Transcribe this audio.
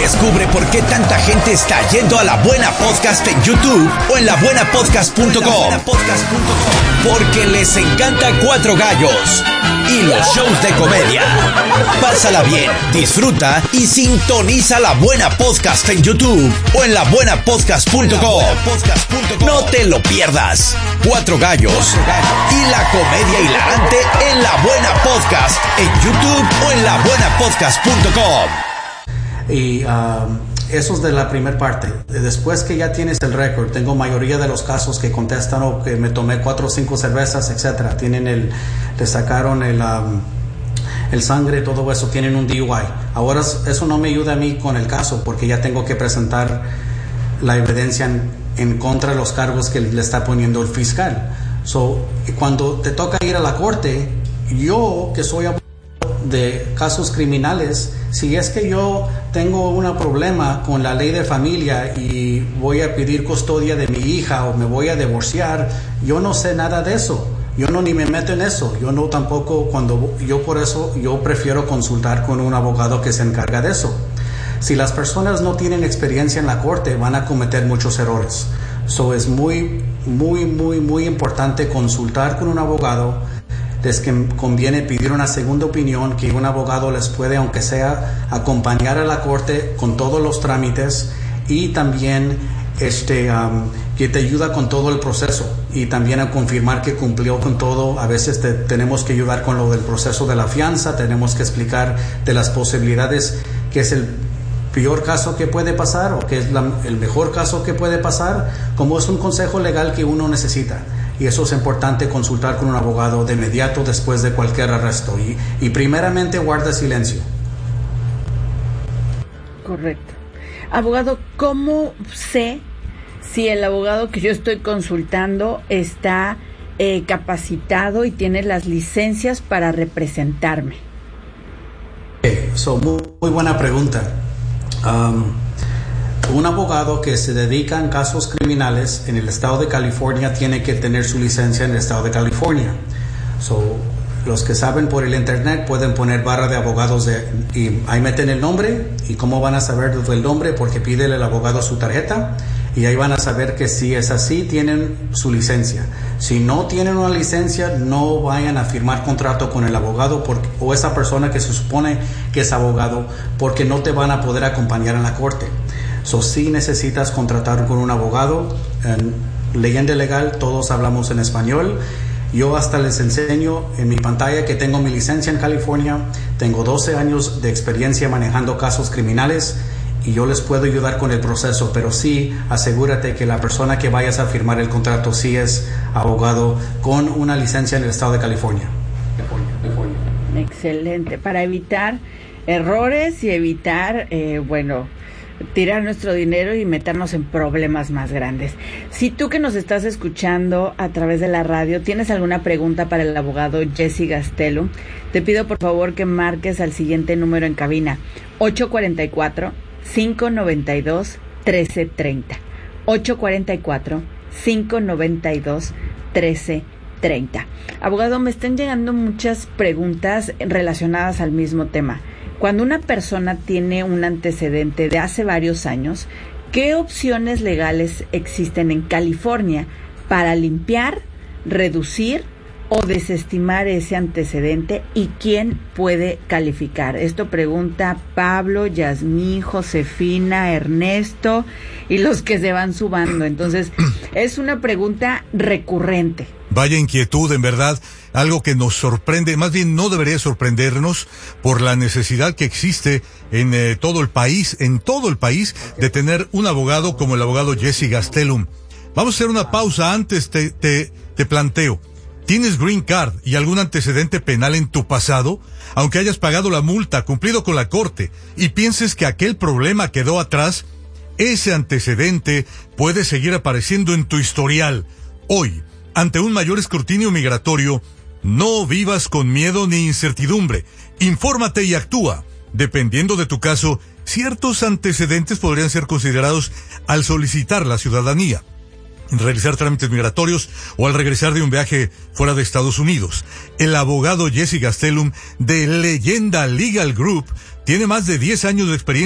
Descubre por qué tanta gente está yendo a La Buena Podcast en YouTube o en labuenapodcast.com. Porque les encanta Cuatro Gallos y los shows de comedia. Pásala bien, disfruta y sintoniza La Buena Podcast en YouTube o en labuenapodcast.com. No te lo pierdas. Cuatro Gallos y la comedia hilarante en La Buena Podcast en YouTube o en labuenapodcast.com. Y eso es de la primera parte. Después que ya tienes el récord, tengo mayoría de los casos que contestan o que me tomé 4 o 5 cervezas, etcétera. Le sacaron el sangre, todo eso, tienen un DUI. Ahora eso no me ayuda a mí con el caso porque ya tengo que presentar la evidencia en contra de los cargos que le está poniendo el fiscal. Cuando te toca ir a la corte, yo que soy abogado de casos criminales, si es que yo tengo un problema con la ley de familia y voy a pedir custodia de mi hija o me voy a divorciar, yo no sé nada de eso. Yo ni me meto en eso. Yo no tampoco por eso yo prefiero consultar con un abogado que se encarga de eso. Si las personas no tienen experiencia en la corte, van a cometer muchos errores. Es muy importante consultar con un abogado. Les conviene pedir una segunda opinión, que un abogado les puede, aunque sea, acompañar a la corte con todos los trámites y también que te ayuda con todo el proceso y también a confirmar que cumplió con todo. A veces tenemos que ayudar con lo del proceso de la fianza, tenemos que explicar de las posibilidades, que es el peor caso que puede pasar o que es el mejor caso que puede pasar, como es un consejo legal que uno necesita. Y eso es importante, consultar con un abogado de inmediato después de cualquier arresto. Y primeramente guarda silencio. Correcto. Abogado, ¿cómo sé si el abogado que yo estoy consultando está capacitado y tiene las licencias para representarme? Muy buena pregunta. Un abogado que se dedica en casos criminales en el estado de California tiene que tener su licencia en el estado de California. Los que saben por el internet pueden poner barra de abogados y ahí meten el nombre. ¿Y cómo van a saber el nombre? Porque pide el abogado su tarjeta y ahí van a saber que si es así, tienen su licencia. Si no tienen una licencia, no vayan a firmar contrato con el abogado o esa persona que se supone que es abogado, porque no te van a poder acompañar en la corte. Sí necesitas contratar con un abogado. En Leyenda Legal todos hablamos en español. Yo hasta les enseño en mi pantalla que tengo mi licencia en California, tengo 12 años de experiencia manejando casos criminales y yo les puedo ayudar con el proceso, pero sí asegúrate que la persona que vayas a firmar el contrato sí es abogado con una licencia en el estado de California. Excelente, para evitar errores y evitar, tirar nuestro dinero y meternos en problemas más grandes. Si tú que nos estás escuchando a través de la radio tienes alguna pregunta para el abogado Jesse Gastelum, te pido por favor que marques al siguiente número en cabina: 844-592-1330. 844-592-1330. Abogado, me están llegando muchas preguntas relacionadas al mismo tema. Cuando una persona tiene un antecedente de hace varios años, ¿qué opciones legales existen en California para limpiar, reducir o desestimar ese antecedente y quién puede calificar? Esto pregunta Pablo, Yasmín, Josefina, Ernesto y los que se van sumando. Entonces, es una pregunta recurrente. Vaya inquietud, en verdad, algo que nos sorprende, más bien no debería sorprendernos por la necesidad que existe en todo el país, de tener un abogado como el abogado Jesse Gastelum. Vamos a hacer una pausa. Antes te planteo, ¿tienes green card y algún antecedente penal en tu pasado? Aunque hayas pagado la multa, cumplido con la corte y pienses que aquel problema quedó atrás, ese antecedente puede seguir apareciendo en tu historial. Hoy, ante un mayor escrutinio migratorio, no vivas con miedo ni incertidumbre. Infórmate y actúa. Dependiendo de tu caso, ciertos antecedentes podrían ser considerados al solicitar la ciudadanía, realizar trámites migratorios o al regresar de un viaje fuera de Estados Unidos. El abogado Jesse Gastelum de Leyenda Legal Group tiene más de 10 años de experiencia